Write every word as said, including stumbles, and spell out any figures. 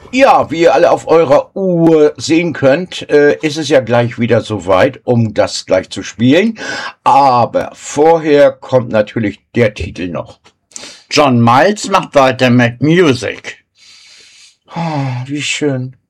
Ja, wie ihr alle auf eurer Uhr sehen könnt, äh, ist es ja gleich wieder soweit, um das gleich zu spielen. Aber vorher kommt natürlich der Titel noch. John Miles macht weiter mit Music. Oh, wie schön.